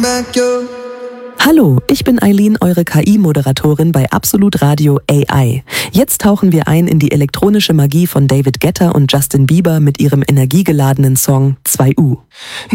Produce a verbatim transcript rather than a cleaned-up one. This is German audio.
Hallo, ich bin Eileen, eure K I-Moderatorin bei Absolut Radio A I. Jetzt tauchen wir ein in die elektronische Magie von David Guetta und Justin Bieber mit ihrem energiegeladenen Song zwei U.